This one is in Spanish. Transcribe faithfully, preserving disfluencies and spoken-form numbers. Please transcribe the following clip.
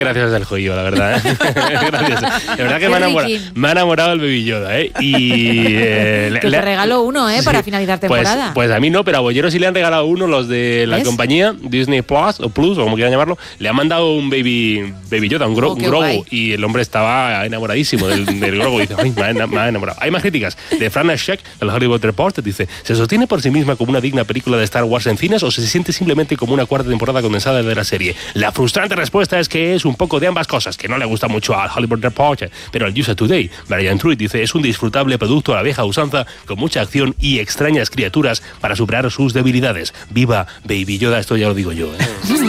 Gracias al joyo, la verdad, ¿eh? Gracias. La verdad que me ha, enamorado, me ha enamorado el Baby Yoda, ¿eh? Y, eh, que le, te regaló uno, ¿eh? Sí, para finalizar temporada. Pues, pues a mí no, pero a Bollero sí le han regalado uno, los de la ¿ves? compañía, Disney Plus, o Plus, o como quieran llamarlo. Le han mandado un Baby, baby Yoda, un, gro, oh, un Grogu, y el hombre estaba enamoradísimo del, del Grogu. Y dice, ay, me ha, me ha enamorado. Hay más críticas. De Fran Sheck, del Hollywood Reporter, dice, ¿se sostiene por sí misma como una digna película de Star Wars en cines o se siente simplemente como una cuarta temporada condensada de la serie? La frustrante respuesta es que es un poco de ambas cosas, que no le gusta mucho al Hollywood Reporter, pero al U S A Today, Brian Truitt dice, es un disfrutable producto a la vieja usanza, con mucha acción y extrañas criaturas para superar sus debilidades. ¡Viva Baby Yoda! Esto ya lo digo yo, ¿eh?